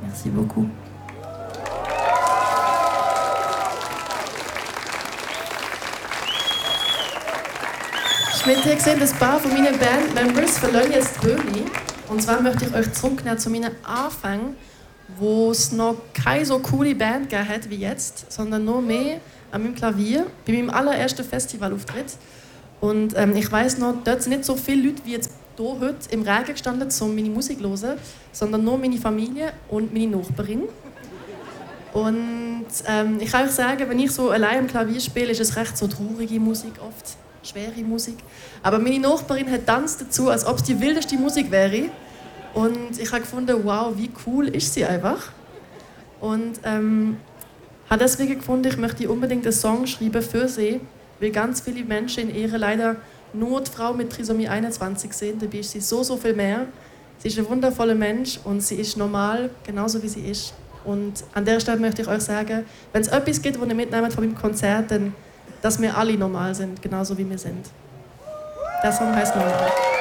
Merci beaucoup. Ich möchte gesehen, dass ein paar von meinen Bandmembers verlassen jetzt die Bühne. Und zwar möchte ich euch zurücknehmen zu meinen Anfängen, wo es noch keine so coole Band gegeben hat wie jetzt, sondern nur mehr an meinem Klavier, bei meinem allerersten Festivalauftritt. Und ich weiss noch, dort sind nicht so viele Leute wie jetzt hier heute im Regen gestanden, um meine Musik zu hören, sondern nur meine Familie und meine Nachbarin. Und ich kann euch sagen, wenn ich so allein am Klavier spiele, ist es recht so traurige Musik oft, schwere Musik. Aber meine Nachbarin hat tanzt dazu, als ob es die wildeste Musik wäre. Und ich habe gefunden, wow, wie cool ist sie einfach. Und habe deswegen gefunden, ich möchte unbedingt einen Song schreiben für sie, weil ganz viele Menschen in ihr leider nur die Frau mit Trisomie 21 sehen. Dabei ist sie so viel mehr. Sie ist ein wundervoller Mensch und sie ist normal, genauso wie sie ist. Und an der Stelle möchte ich euch sagen, wenn es etwas gibt, was ihr mitnehmt von meinem Konzert, dann, dass wir alle normal sind, genauso wie wir sind. Der Song heißt Normal.